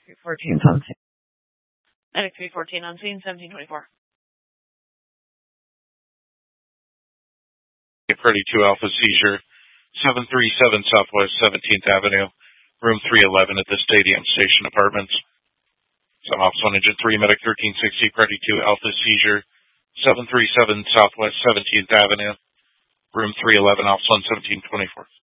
314's on scene. Medic 314 on scene, 1724. Freddy 2 Alpha seizure, 737 Southwest 17th Avenue, room 311 at the Stadium Station Apartments. Some Office 1 Engine 3, Medic 1360, Freddy 2 Alpha seizure, 737 Southwest 17th Avenue, room 311, Office 1 1724.